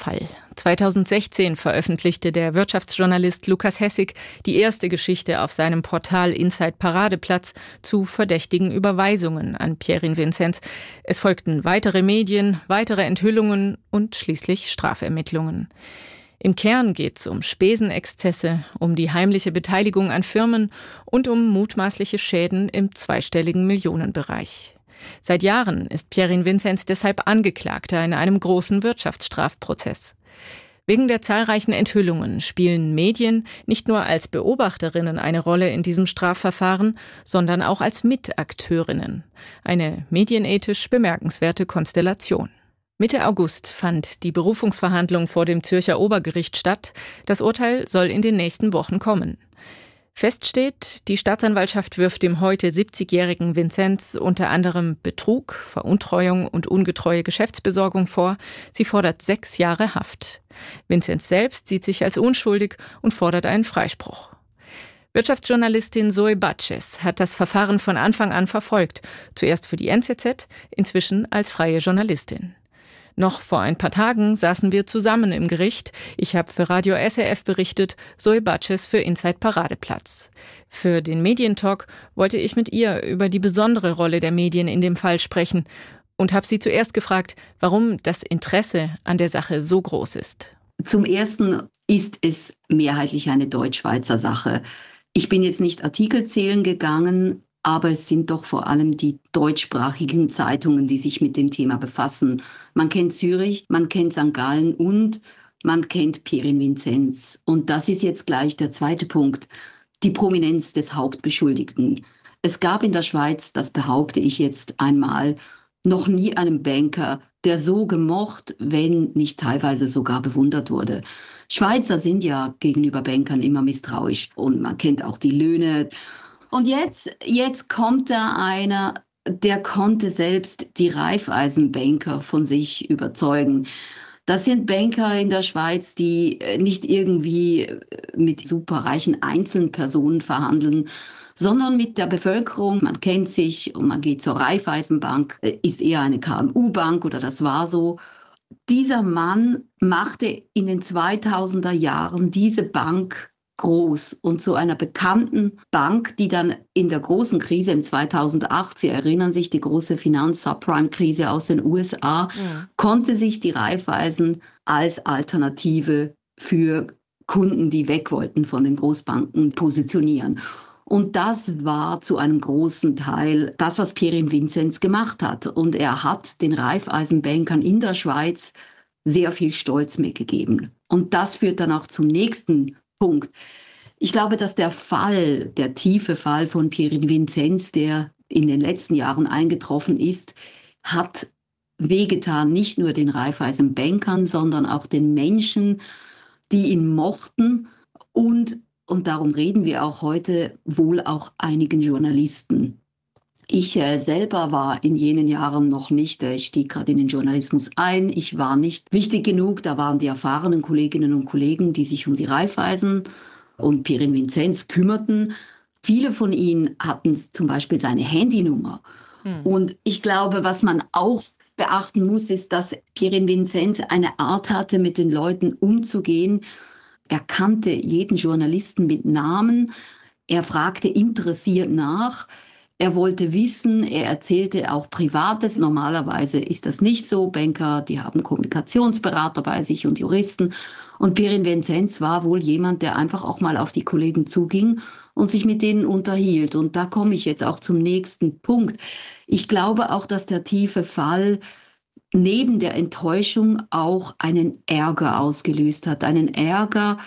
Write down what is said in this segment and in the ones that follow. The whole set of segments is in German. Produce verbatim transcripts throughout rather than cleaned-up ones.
Fall. zweitausendsechzehn veröffentlichte der Wirtschaftsjournalist Lukas Hessig die erste Geschichte auf seinem Portal Inside Paradeplatz zu verdächtigen Überweisungen an Pierin Vinzenz. Es folgten weitere Medien, weitere Enthüllungen und schließlich Strafermittlungen. Im Kern geht es um Spesenexzesse, um die heimliche Beteiligung an Firmen und um mutmaßliche Schäden im zweistelligen Millionenbereich. Seit Jahren ist Pierin Vinzenz deshalb Angeklagter in einem großen Wirtschaftsstrafprozess. Wegen der zahlreichen Enthüllungen spielen Medien nicht nur als Beobachterinnen eine Rolle in diesem Strafverfahren, sondern auch als Mitakteurinnen. Eine medienethisch bemerkenswerte Konstellation. Mitte August fand die Berufungsverhandlung vor dem Zürcher Obergericht statt. Das Urteil soll in den nächsten Wochen kommen. Fest steht, die Staatsanwaltschaft wirft dem heute siebzigjährigen Vinzenz unter anderem Betrug, Veruntreuung und ungetreue Geschäftsbesorgung vor. Sie fordert sechs Jahre Haft. Vinzenz selbst sieht sich als unschuldig und fordert einen Freispruch. Wirtschaftsjournalistin Zoe Batches hat das Verfahren von Anfang an verfolgt. Zuerst für die N Z Z, inzwischen als freie Journalistin. Noch vor ein paar Tagen saßen wir zusammen im Gericht. Ich habe für Radio S R F berichtet, Zoe Batches für Inside Paradeplatz. Für den Medientalk wollte ich mit ihr über die besondere Rolle der Medien in dem Fall sprechen und habe sie zuerst gefragt, warum das Interesse an der Sache so groß ist. Zum Ersten ist es mehrheitlich eine Deutsch-Schweizer Sache. Ich bin jetzt nicht Artikel zählen gegangen, aber es sind doch vor allem die deutschsprachigen Zeitungen, die sich mit dem Thema befassen. Man kennt Zürich, man kennt Sankt Gallen und man kennt Pierin Vinzenz. Und das ist jetzt gleich der zweite Punkt, die Prominenz des Hauptbeschuldigten. Es gab in der Schweiz, das behaupte ich jetzt einmal, noch nie einen Banker, der so gemocht, wenn nicht teilweise sogar bewundert wurde. Schweizer sind ja gegenüber Bankern immer misstrauisch und man kennt auch die Löhne. Und jetzt, jetzt kommt da einer, der konnte selbst die Raiffeisenbanker von sich überzeugen. Das sind Banker in der Schweiz, die nicht irgendwie mit superreichen Einzelpersonen verhandeln, sondern mit der Bevölkerung. Man kennt sich und man geht zur Raiffeisenbank, ist eher eine K M U-Bank oder das war so. Dieser Mann machte in den zweitausender Jahren diese Bank groß und zu einer bekannten Bank, die dann in der großen Krise im zweitausendacht, Sie erinnern sich, die große Finanz-Subprime-Krise aus den U S A, ja, konnte sich die Raiffeisen als Alternative für Kunden, die weg wollten von den Großbanken, positionieren. Und das war zu einem großen Teil das, was Pierin Vinzenz gemacht hat. Und er hat den Raiffeisenbankern in der Schweiz sehr viel Stolz mitgegeben. Und das führt dann auch zum nächsten Punkt. Ich glaube, dass der Fall, der tiefe Fall von Pierin Vinzenz, der in den letzten Jahren eingetroffen ist, hat wehgetan, nicht nur den Raiffeisenbankern, sondern auch den Menschen, die ihn mochten und, und darum reden wir auch heute, wohl auch einigen Journalisten. Ich äh, selber war in jenen Jahren noch nicht, äh, ich stieg gerade in den Journalismus ein, ich war nicht wichtig genug, da waren die erfahrenen Kolleginnen und Kollegen, die sich um die Raiffeisen und Pierin Vinzenz kümmerten. Viele von ihnen hatten zum Beispiel seine Handynummer. Hm. Und ich glaube, was man auch beachten muss, ist, dass Pierin Vinzenz eine Art hatte, mit den Leuten umzugehen. Er kannte jeden Journalisten mit Namen, er fragte interessiert nach. Er wollte wissen, er erzählte auch Privates. Normalerweise ist das nicht so. Banker, die haben Kommunikationsberater bei sich und Juristen. Und Pierin Vinzenz war wohl jemand, der einfach auch mal auf die Kollegen zuging und sich mit denen unterhielt. Und da komme ich jetzt auch zum nächsten Punkt. Ich glaube auch, dass der tiefe Fall neben der Enttäuschung auch einen Ärger ausgelöst hat. Einen Ärger.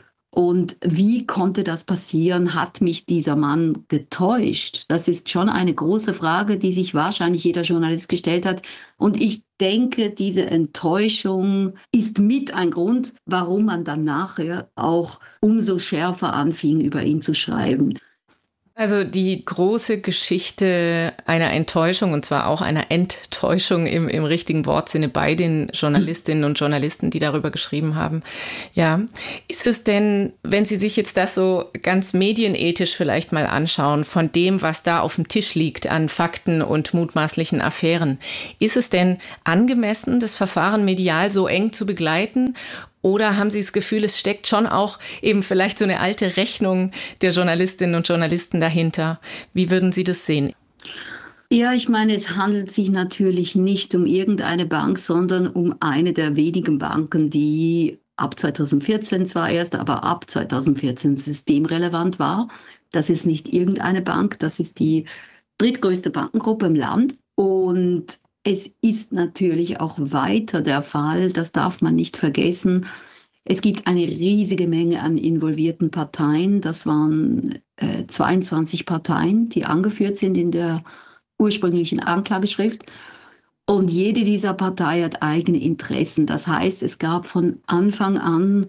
Und wie konnte das passieren? Hat mich dieser Mann getäuscht? Das ist schon eine große Frage, die sich wahrscheinlich jeder Journalist gestellt hat. Und ich denke, diese Enttäuschung ist mit ein Grund, warum man dann nachher auch umso schärfer anfing, über ihn zu schreiben. Also die große Geschichte einer Enttäuschung, und zwar auch einer Enttäuschung im, im richtigen Wortsinne bei den Journalistinnen und Journalisten, die darüber geschrieben haben. Ja, ist es denn, wenn Sie sich jetzt das so ganz medienethisch vielleicht mal anschauen, von dem, was da auf dem Tisch liegt an Fakten und mutmaßlichen Affären, ist es denn angemessen, das Verfahren medial so eng zu begleiten? Oder haben Sie das Gefühl, es steckt schon auch eben vielleicht so eine alte Rechnung der Journalistinnen und Journalisten dahinter? Wie würden Sie das sehen? Ja, ich meine, es handelt sich natürlich nicht um irgendeine Bank, sondern um eine der wenigen Banken, die ab zweitausendvierzehn zwar erst, aber ab zweitausendvierzehn systemrelevant war. Das ist nicht irgendeine Bank, das ist die drittgrößte Bankengruppe im Land. Und es ist natürlich auch weiter der Fall, das darf man nicht vergessen. Es gibt eine riesige Menge an involvierten Parteien. Das waren äh, zweiundzwanzig Parteien, die angeführt sind in der ursprünglichen Anklageschrift. Und jede dieser Partei hat eigene Interessen. Das heißt, es gab von Anfang an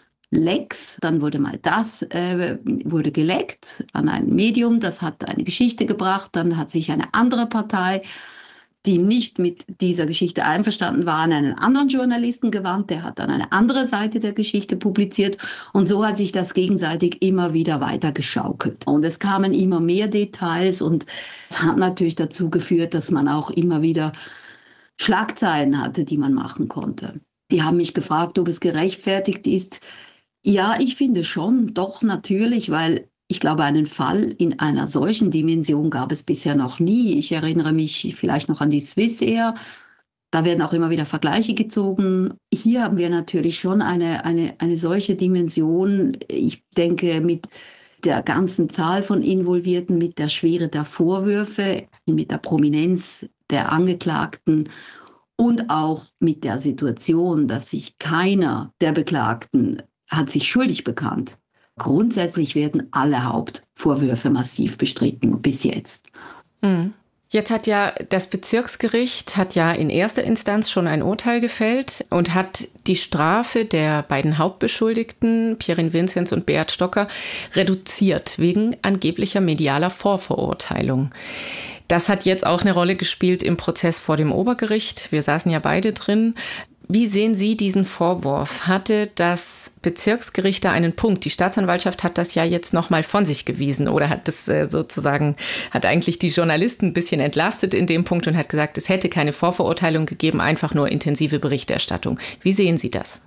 Lecks, dann wurde mal das, äh, wurde geleckt an ein Medium, das hat eine Geschichte gebracht, dann hat sich eine andere Partei, die nicht mit dieser Geschichte einverstanden war, an einen anderen Journalisten gewandt, der hat dann eine andere Seite der Geschichte publiziert und so hat sich das gegenseitig immer wieder weiter geschaukelt. Und es kamen immer mehr Details und es hat natürlich dazu geführt, dass man auch immer wieder Schlagzeilen hatte, die man machen konnte. Die haben mich gefragt, ob es gerechtfertigt ist. Ja, ich finde schon, doch natürlich, weil ich glaube, einen Fall in einer solchen Dimension gab es bisher noch nie. Ich erinnere mich vielleicht noch an die Swissair. Da werden auch immer wieder Vergleiche gezogen. Hier haben wir natürlich schon eine, eine, eine solche Dimension. Ich denke, mit der ganzen Zahl von Involvierten, mit der Schwere der Vorwürfe, mit der Prominenz der Angeklagten und auch mit der Situation, dass sich keiner der Beklagten hat sich schuldig bekannt. Grundsätzlich werden alle Hauptvorwürfe massiv bestritten bis jetzt. Mhm. Jetzt hat ja das Bezirksgericht hat ja in erster Instanz schon ein Urteil gefällt und hat die Strafe der beiden Hauptbeschuldigten, Pierin Vinzenz und Beat Stocker, reduziert wegen angeblicher medialer Vorverurteilung. Das hat jetzt auch eine Rolle gespielt im Prozess vor dem Obergericht. Wir saßen ja beide drin. Wie sehen Sie diesen Vorwurf? Hatte das Bezirksgericht da einen Punkt? Die Staatsanwaltschaft hat das ja jetzt nochmal von sich gewiesen oder hat das äh, sozusagen, hat eigentlich die Journalisten ein bisschen entlastet in dem Punkt und hat gesagt, es hätte keine Vorverurteilung gegeben, einfach nur intensive Berichterstattung. Wie sehen Sie das?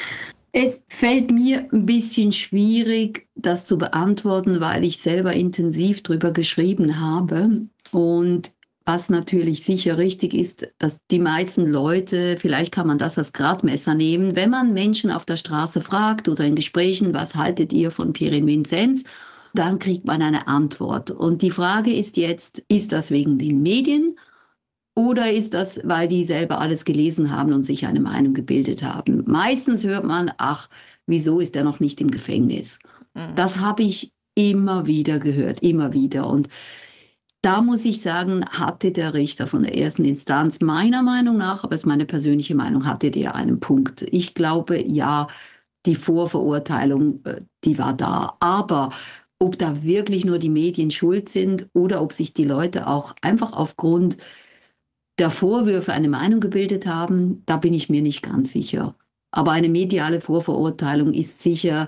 Es fällt mir ein bisschen schwierig, das zu beantworten, weil ich selber intensiv drüber geschrieben habe. Und was natürlich sicher richtig ist, dass die meisten Leute, vielleicht kann man das als Gradmesser nehmen, wenn man Menschen auf der Straße fragt oder in Gesprächen, was haltet ihr von Pierin Vinzenz, dann kriegt man eine Antwort. Und die Frage ist jetzt, ist das wegen den Medien oder ist das, weil die selber alles gelesen haben und sich eine Meinung gebildet haben? Meistens hört man, ach, wieso ist er noch nicht im Gefängnis? Mhm. Das habe ich immer wieder gehört, immer wieder. Und da muss ich sagen, hatte der Richter von der ersten Instanz meiner Meinung nach, aber es ist meine persönliche Meinung, hatte der einen Punkt. Ich glaube, ja, die Vorverurteilung, die war da. Aber ob da wirklich nur die Medien schuld sind oder ob sich die Leute auch einfach aufgrund der Vorwürfe eine Meinung gebildet haben, da bin ich mir nicht ganz sicher. Aber eine mediale Vorverurteilung ist sicher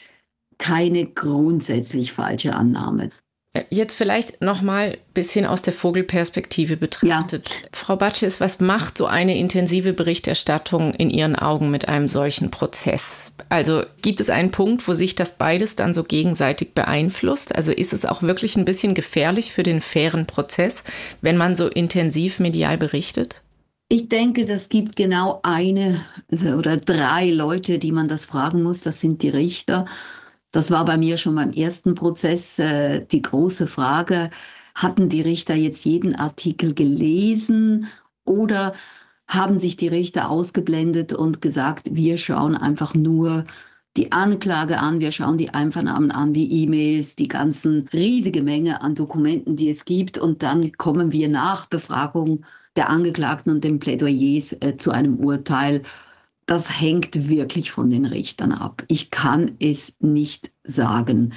keine grundsätzlich falsche Annahme. Jetzt vielleicht noch mal ein bisschen aus der Vogelperspektive betrachtet. Ja. Frau Batsches, was macht so eine intensive Berichterstattung in Ihren Augen mit einem solchen Prozess? Also gibt es einen Punkt, wo sich das beides dann so gegenseitig beeinflusst? Also ist es auch wirklich ein bisschen gefährlich für den fairen Prozess, wenn man so intensiv medial berichtet? Ich denke, das gibt genau eine oder drei Leute, die man das fragen muss. Das sind die Richter. Das war bei mir schon beim ersten Prozess äh, die große Frage, hatten die Richter jetzt jeden Artikel gelesen oder haben sich die Richter ausgeblendet und gesagt, wir schauen einfach nur die Anklage an, wir schauen die Einvernahmen an, die E-Mails, die ganzen riesige Menge an Dokumenten, die es gibt und dann kommen wir nach Befragung der Angeklagten und den Plädoyers äh, zu einem Urteil. Das hängt wirklich von den Richtern ab. Ich kann es nicht sagen.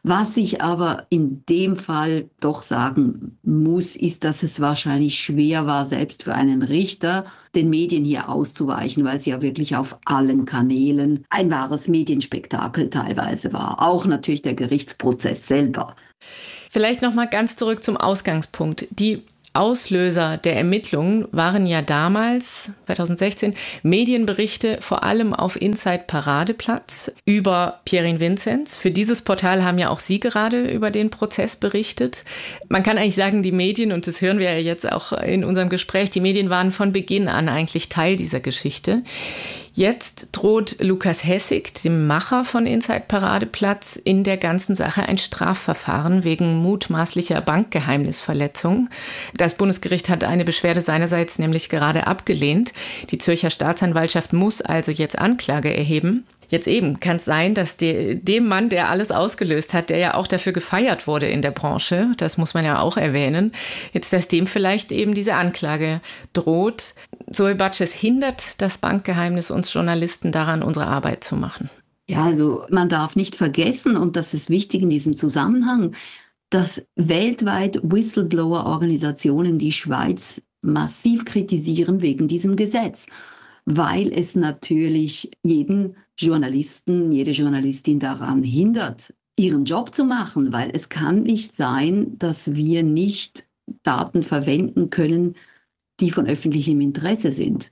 Was ich aber in dem Fall doch sagen muss, ist, dass es wahrscheinlich schwer war, selbst für einen Richter, den Medien hier auszuweichen, weil es ja wirklich auf allen Kanälen ein wahres Medienspektakel teilweise war. Auch natürlich der Gerichtsprozess selber. Vielleicht noch mal ganz zurück zum Ausgangspunkt. Die Auslöser der Ermittlungen waren ja damals, zwanzig sechzehn, Medienberichte vor allem auf Inside Paradeplatz über Pierin Vinzenz. Für dieses Portal haben ja auch Sie gerade über den Prozess berichtet. Man kann eigentlich sagen, die Medien, und das hören wir ja jetzt auch in unserem Gespräch, die Medien waren von Beginn an eigentlich Teil dieser Geschichte. Jetzt droht Lukas Hessig, dem Macher von Inside Paradeplatz, in der ganzen Sache ein Strafverfahren wegen mutmaßlicher Bankgeheimnisverletzung. Das Bundesgericht hat eine Beschwerde seinerseits nämlich gerade abgelehnt. Die Zürcher Staatsanwaltschaft muss also jetzt Anklage erheben. Jetzt eben kann es sein, dass de, dem Mann, der alles ausgelöst hat, der ja auch dafür gefeiert wurde in der Branche, das muss man ja auch erwähnen, jetzt, dass dem vielleicht eben diese Anklage droht. Zoe Batches hindert das Bankgeheimnis uns Journalisten daran, unsere Arbeit zu machen. Ja, also man darf nicht vergessen, und das ist wichtig in diesem Zusammenhang, dass weltweit Whistleblower-Organisationen die Schweiz massiv kritisieren wegen diesem Gesetz, weil es natürlich jeden Journalisten, jede Journalistin daran hindert, ihren Job zu machen, weil es kann nicht sein, dass wir nicht Daten verwenden können, die von öffentlichem Interesse sind,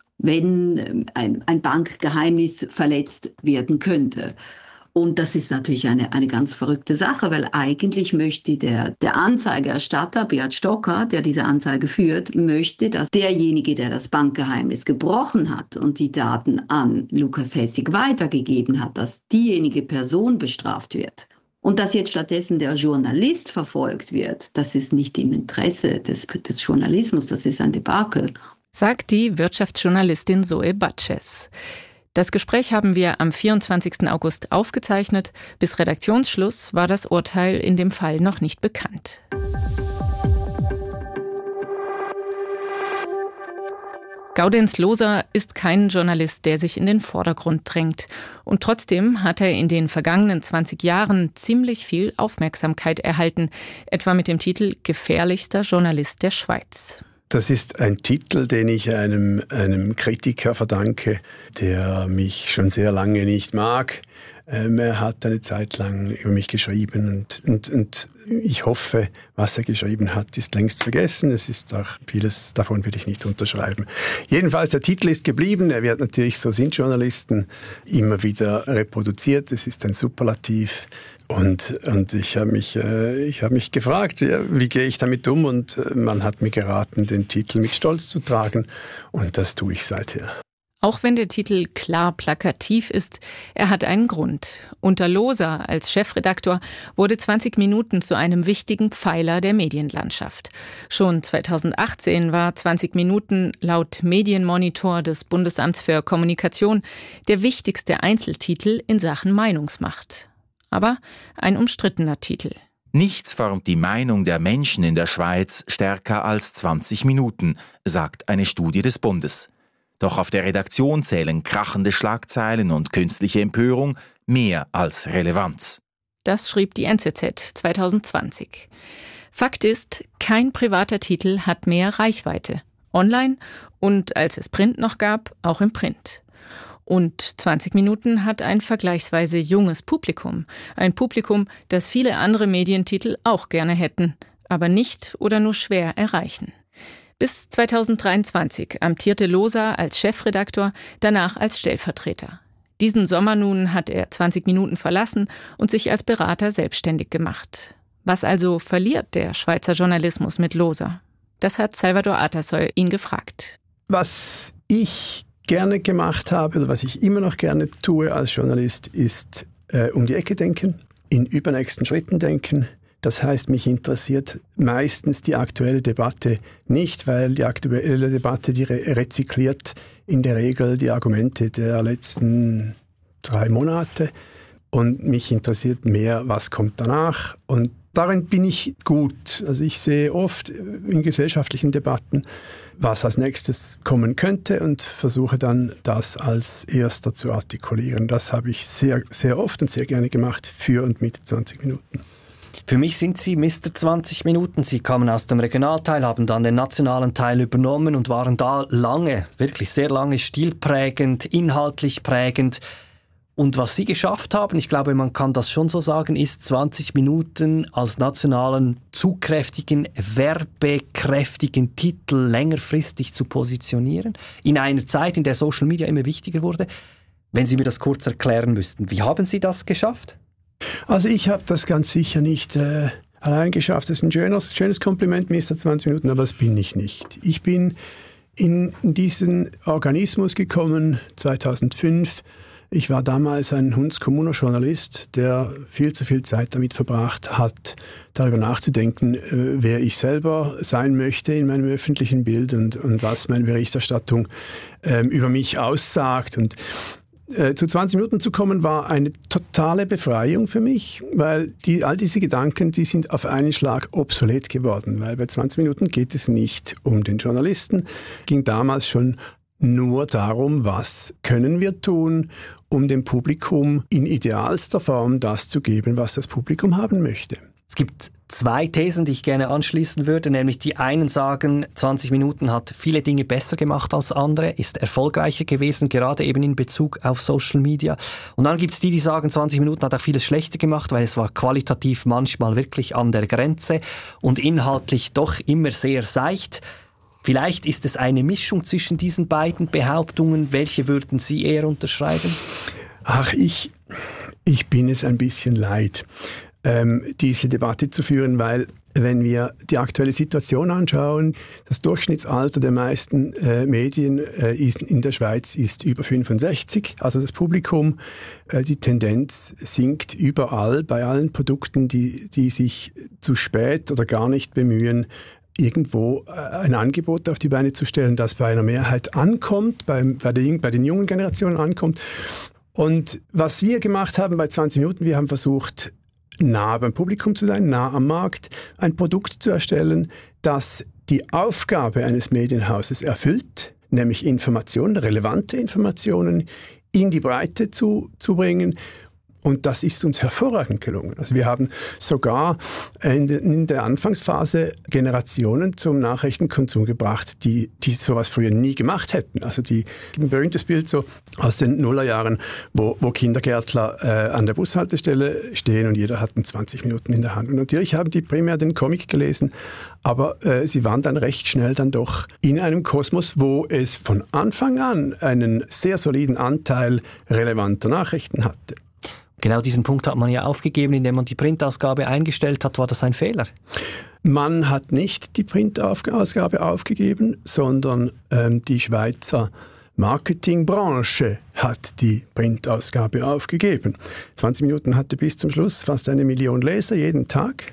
wenn ein, ein Bankgeheimnis verletzt werden könnte. Und das ist natürlich eine, eine ganz verrückte Sache, weil eigentlich möchte der, der Anzeigerstatter, Beat Stocker, der diese Anzeige führt, möchte, dass derjenige, der das Bankgeheimnis gebrochen hat und die Daten an Lukas Hessig weitergegeben hat, dass diejenige Person bestraft wird. Und dass jetzt stattdessen der Journalist verfolgt wird, das ist nicht im Interesse des, des Journalismus, das ist ein Debakel. Sagt die Wirtschaftsjournalistin Zoe Batches. Das Gespräch haben wir am vierundzwanzigsten August aufgezeichnet. Bis Redaktionsschluss war das Urteil in dem Fall noch nicht bekannt. Gaudenz Loser ist kein Journalist, der sich in den Vordergrund drängt. Und trotzdem hat er in den vergangenen zwanzig Jahren ziemlich viel Aufmerksamkeit erhalten, etwa mit dem Titel »Gefährlichster Journalist der Schweiz«. Das ist ein Titel, den ich einem, einem Kritiker verdanke, der mich schon sehr lange nicht mag. Ähm, er hat eine Zeit lang über mich geschrieben und, und, und ich hoffe, was er geschrieben hat, ist längst vergessen. Es ist auch vieles davon will ich nicht unterschreiben. Jedenfalls, der Titel ist geblieben. Er wird natürlich, so sind Journalisten, immer wieder reproduziert. Es ist ein Superlativ. Und, und ich habe mich, äh, ich hab mich gefragt, ja, wie gehe ich damit um? Und äh, man hat mir geraten, den Titel mit Stolz zu tragen. Und das tue ich seither. Auch wenn der Titel klar plakativ ist, er hat einen Grund. Unter Loser als Chefredaktor wurde zwanzig Minuten zu einem wichtigen Pfeiler der Medienlandschaft. Schon zweitausendachtzehn war zwanzig Minuten laut Medienmonitor des Bundesamts für Kommunikation der wichtigste Einzeltitel in Sachen Meinungsmacht. Aber ein umstrittener Titel. Nichts formt die Meinung der Menschen in der Schweiz stärker als zwanzig Minuten, sagt eine Studie des Bundes. Doch auf der Redaktion zählen krachende Schlagzeilen und künstliche Empörung mehr als Relevanz. Das schrieb die N Z Z zweitausendzwanzig. Fakt ist, kein privater Titel hat mehr Reichweite. Online und, als es Print noch gab, auch im Print. Und zwanzig Minuten hat ein vergleichsweise junges Publikum. Ein Publikum, das viele andere Medientitel auch gerne hätten, aber nicht oder nur schwer erreichen. Bis zweitausenddreiundzwanzig amtierte Loser als Chefredaktor, danach als Stellvertreter. Diesen Sommer nun hat er zwanzig Minuten verlassen und sich als Berater selbstständig gemacht. Was also verliert der Schweizer Journalismus mit Loser? Das hat Salvador Atasoy ihn gefragt. Was ich gerne gemacht habe, oder was ich immer noch gerne tue als Journalist, ist äh, um die Ecke denken, in übernächsten Schritten denken. Das heißt, mich interessiert meistens die aktuelle Debatte nicht, weil die aktuelle Debatte, die re- rezykliert in der Regel die Argumente der letzten drei Monate. Und mich interessiert mehr, was kommt danach. Und darin bin ich gut. Also ich sehe oft in gesellschaftlichen Debatten, was als nächstes kommen könnte und versuche dann, das als erster zu artikulieren. Das habe ich sehr, sehr oft und sehr gerne gemacht für und mit zwanzig Minuten. Für mich sind Sie Mister zwanzig Minuten. Sie kamen aus dem Regionalteil, haben dann den nationalen Teil übernommen und waren da lange, wirklich sehr lange stilprägend, inhaltlich prägend. Und was Sie geschafft haben, ich glaube, man kann das schon so sagen, ist zwanzig Minuten als nationalen, zugkräftigen, werbekräftigen Titel längerfristig zu positionieren. In einer Zeit, in der Social Media immer wichtiger wurde. Wenn Sie mir das kurz erklären müssten, wie haben Sie das geschafft? Also ich habe das ganz sicher nicht äh, allein geschafft. Das ist ein schönes, schönes Kompliment, Mister zwanzig Minuten, aber das bin ich nicht. Ich bin in diesen Organismus gekommen zweitausendfünf. Ich war damals ein Hunds-Kommuner-Journalist, der viel zu viel Zeit damit verbracht hat, darüber nachzudenken, äh, wer ich selber sein möchte in meinem öffentlichen Bild und, und was meine Berichterstattung äh, über mich aussagt. Und Äh, zu zwanzig Minuten zu kommen, war eine totale Befreiung für mich, weil die, all diese Gedanken, die sind auf einen Schlag obsolet geworden, weil bei zwanzig Minuten geht es nicht um den Journalisten, ging damals schon nur darum, was können wir tun, um dem Publikum in idealster Form das zu geben, was das Publikum haben möchte. Es gibt zwei Thesen, die ich gerne anschließen würde, nämlich die einen sagen, zwanzig Minuten hat viele Dinge besser gemacht als andere, ist erfolgreicher gewesen, gerade eben in Bezug auf Social Media. Und dann gibt es die, die sagen, zwanzig Minuten hat auch vieles schlechter gemacht, weil es war qualitativ manchmal wirklich an der Grenze und inhaltlich doch immer sehr seicht. Vielleicht ist es eine Mischung zwischen diesen beiden Behauptungen. Welche würden Sie eher unterschreiben? Ach, ich, ich bin es ein bisschen leid, ähm, diese Debatte zu führen, weil wenn wir die aktuelle Situation anschauen, das Durchschnittsalter der meisten äh, Medien äh, ist, in der Schweiz ist über fünfundsechzig, also das Publikum, äh, die Tendenz sinkt überall bei allen Produkten, die, die sich zu spät oder gar nicht bemühen, irgendwo ein Angebot auf die Beine zu stellen, das bei einer Mehrheit ankommt, bei, bei, den, bei den jungen Generationen ankommt. Und was wir gemacht haben bei zwanzig Minuten, wir haben versucht, nah beim Publikum zu sein, nah am Markt, ein Produkt zu erstellen, das die Aufgabe eines Medienhauses erfüllt, nämlich Informationen, relevante Informationen in die Breite zu, zu bringen. Und das ist uns hervorragend gelungen. Also wir haben sogar in, de, in der Anfangsphase Generationen zum Nachrichtenkonsum gebracht, die, die sowas früher nie gemacht hätten. Also die, ein berühmtes Bild so aus den Nullerjahren, wo, wo Kindergärtler äh, an der Bushaltestelle stehen und jeder hat zwanzig Minuten in der Hand. Und natürlich haben die primär den Comic gelesen, aber äh, sie waren dann recht schnell dann doch in einem Kosmos, wo es von Anfang an einen sehr soliden Anteil relevanter Nachrichten hatte. Genau diesen Punkt hat man ja aufgegeben, indem man die Printausgabe eingestellt hat. War das ein Fehler? Man hat nicht die Printausgabe aufgegeben, sondern ähm, die Schweizer Marketingbranche hat die Printausgabe aufgegeben. zwanzig Minuten hatte bis zum Schluss fast eine Million Leser jeden Tag.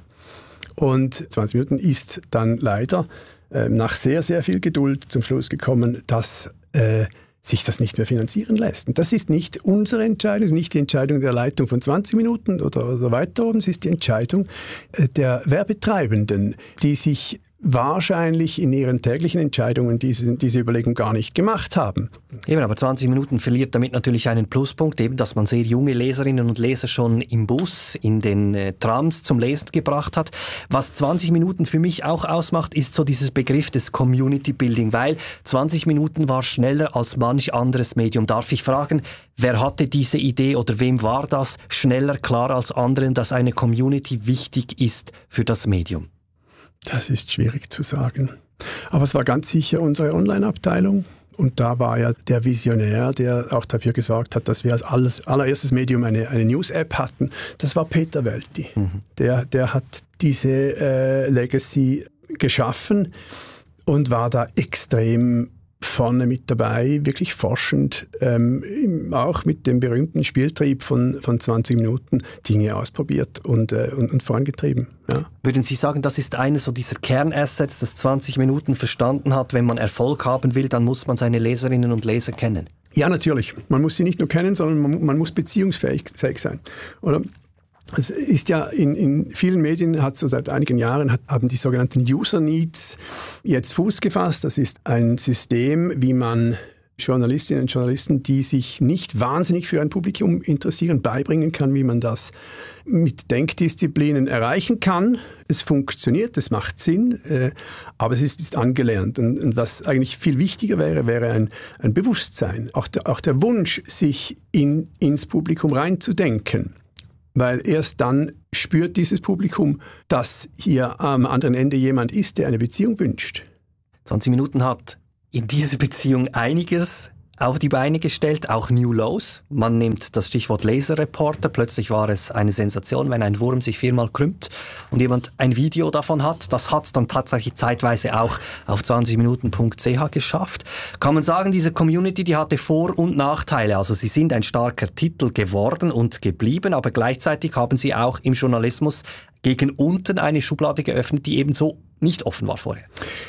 Und zwanzig Minuten ist dann leider äh, nach sehr, sehr viel Geduld zum Schluss gekommen, dass äh, sich das nicht mehr finanzieren lässt. Und das ist nicht unsere Entscheidung, es ist nicht die Entscheidung der Leitung von zwanzig Minuten oder, oder weiter oben, es ist die Entscheidung der Werbetreibenden, die sich wahrscheinlich in ihren täglichen Entscheidungen diese, diese Überlegung gar nicht gemacht haben. Eben, aber zwanzig Minuten verliert damit natürlich einen Pluspunkt, eben, dass man sehr junge Leserinnen und Leser schon im Bus, in den äh, Trams zum Lesen gebracht hat. Was zwanzig Minuten für mich auch ausmacht, ist so dieses Begriff des Community Building, weil zwanzig Minuten war schneller als manch anderes Medium. Darf ich fragen, wer hatte diese Idee oder wem war das schneller klar als anderen, dass eine Community wichtig ist für das Medium? Das ist schwierig zu sagen. Aber es war ganz sicher unsere Online-Abteilung. Und da war ja der Visionär, der auch dafür gesorgt hat, dass wir als alles, allererstes Medium eine, eine News-App hatten. Das war Peter Welti. Mhm. Der, der hat diese äh, Legacy geschaffen und war da extrem vorne mit dabei, wirklich forschend, ähm, auch mit dem berühmten Spieltrieb von, von zwanzig Minuten Dinge ausprobiert und, äh, und, und vorangetrieben. Ja. Würden Sie sagen, das ist eines so dieser Kernassets, das zwanzig Minuten verstanden hat, wenn man Erfolg haben will, dann muss man seine Leserinnen und Leser kennen? Ja, natürlich. Man muss sie nicht nur kennen, sondern man, man muss beziehungsfähig fähig sein. Oder? Es ist ja in, in vielen Medien, hat so seit einigen Jahren, hat, haben die sogenannten User Needs jetzt Fuß gefasst. Das ist ein System, wie man Journalistinnen und Journalisten, die sich nicht wahnsinnig für ein Publikum interessieren, beibringen kann, wie man das mit Denkdisziplinen erreichen kann. Es funktioniert, es macht Sinn, äh, aber es ist, ist angelernt. Und, und was eigentlich viel wichtiger wäre, wäre ein, ein Bewusstsein, auch der, auch der Wunsch, sich in, ins Publikum reinzudenken. Weil erst dann spürt dieses Publikum, dass hier am anderen Ende jemand ist, der eine Beziehung wünscht. zwanzig Minuten habt in dieser Beziehung einiges auf die Beine gestellt, auch New Lows. Man nimmt das Stichwort Laserreporter. Plötzlich war es eine Sensation, wenn ein Wurm sich viermal krümmt und jemand ein Video davon hat. Das hat es dann tatsächlich zeitweise auch auf zwanzig minuten punkt c h geschafft. Kann man sagen, diese Community, die hatte Vor- und Nachteile. Also sie sind ein starker Titel geworden und geblieben, aber gleichzeitig haben sie auch im Journalismus gegen unten eine Schublade geöffnet, die eben so nicht offen war vorher.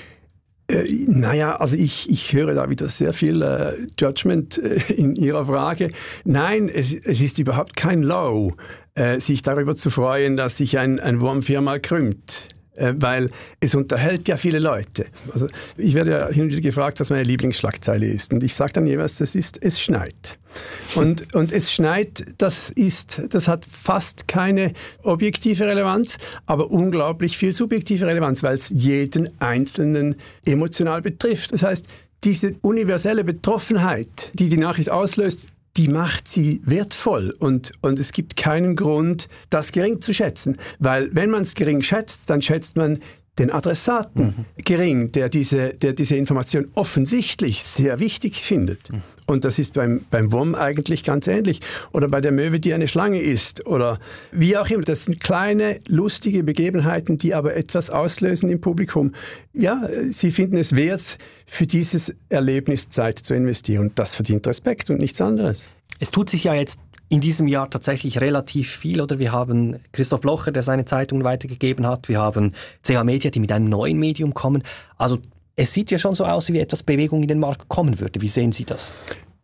Äh, naja, also ich, ich höre da wieder sehr viel äh, Judgment äh, in Ihrer Frage. Nein, es, es ist überhaupt kein Low, äh, sich darüber zu freuen, dass sich ein, ein Wurm viermal krümmt. Äh, weil es unterhält ja viele Leute. Also ich werde ja hin und wieder gefragt, was meine Lieblingsschlagzeile ist. Und ich sage dann jeweils, das ist, es schneit. Und, und es schneit, das ist, das hat fast keine objektive Relevanz, aber unglaublich viel subjektive Relevanz, weil es jeden Einzelnen emotional betrifft. Das heißt, diese universelle Betroffenheit, die die Nachricht auslöst, die macht sie wertvoll und, und es gibt keinen Grund, das gering zu schätzen. Weil wenn man es gering schätzt, dann schätzt man den Adressaten mhm. gering, der diese, der diese Information offensichtlich sehr wichtig findet. Mhm. Und das ist beim, beim Wurm eigentlich ganz ähnlich. Oder bei der Möwe, die eine Schlange ist. Oder wie auch immer. Das sind kleine, lustige Begebenheiten, die aber etwas auslösen im Publikum. Ja, sie finden es wert, für dieses Erlebnis Zeit zu investieren. Und das verdient Respekt und nichts anderes. Es tut sich ja jetzt in diesem Jahr tatsächlich relativ viel, oder? Wir haben Christoph Blocher, der seine Zeitungen weitergegeben hat. Wir haben C H Media, die mit einem neuen Medium kommen. Also es sieht ja schon so aus, wie etwas Bewegung in den Markt kommen würde. Wie sehen Sie das?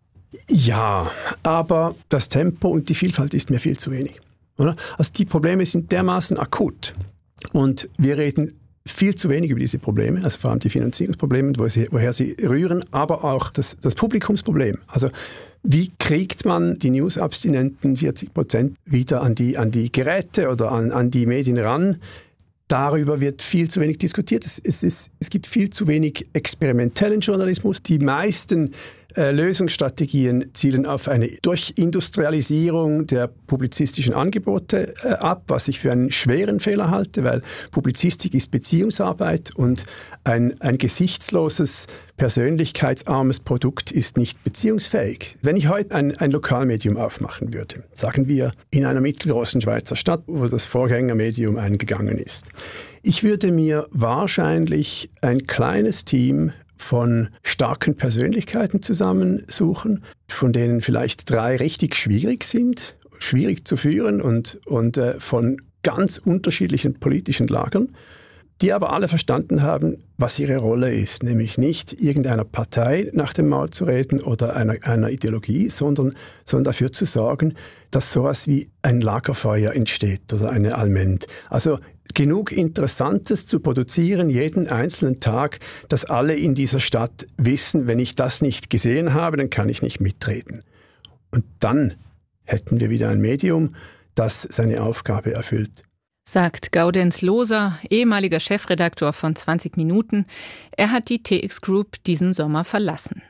Ja, aber das Tempo und die Vielfalt ist mir viel zu wenig. Oder? Also die Probleme sind dermaßen akut. Und wir reden viel zu wenig über diese Probleme, also vor allem die Finanzierungsprobleme, wo sie, woher sie rühren, aber auch das, das Publikumsproblem. Also wie kriegt man die News-Abstinenten vierzig Prozent wieder an die, an die Geräte oder an, an die Medien ran? Darüber wird viel zu wenig diskutiert. Es, es, ist, es gibt viel zu wenig experimentellen Journalismus. Die meisten äh, Lösungsstrategien zielen auf eine Durchindustrialisierung der publizistischen Angebote äh, ab, was ich für einen schweren Fehler halte, weil Publizistik ist Beziehungsarbeit und ein, ein gesichtsloses, persönlichkeitsarmes Produkt ist nicht beziehungsfähig. Wenn ich heute ein, ein Lokalmedium aufmachen würde, sagen wir in einer mittelgroßen Schweizer Stadt, wo das Vorgängermedium eingegangen ist, ich würde mir wahrscheinlich ein kleines Team von starken Persönlichkeiten zusammensuchen, von denen vielleicht drei richtig schwierig sind, schwierig zu führen und, und äh, von ganz unterschiedlichen politischen Lagern, die aber alle verstanden haben, was ihre Rolle ist, nämlich nicht irgendeiner Partei nach dem Maul zu reden oder einer, einer Ideologie, sondern, sondern dafür zu sorgen, dass sowas wie ein Lagerfeuer entsteht oder eine Allmend. Also genug Interessantes zu produzieren, jeden einzelnen Tag, dass alle in dieser Stadt wissen, wenn ich das nicht gesehen habe, dann kann ich nicht mitreden. Und dann hätten wir wieder ein Medium, das seine Aufgabe erfüllt. Sagt Gaudenz Loser, ehemaliger Chefredaktor von zwanzig Minuten. Er hat die T X Group diesen Sommer verlassen.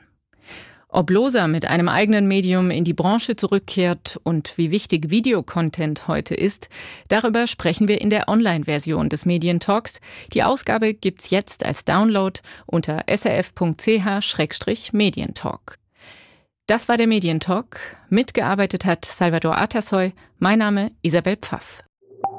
Ob Loser mit einem eigenen Medium in die Branche zurückkehrt und wie wichtig Videocontent heute ist, darüber sprechen wir in der Online-Version des Medientalks. Die Ausgabe gibt's jetzt als Download unter s r f punkt c h slash medientalk. Das war der Medientalk. Mitgearbeitet hat Salvador Atasoy. Mein Name Isabel Pfaff.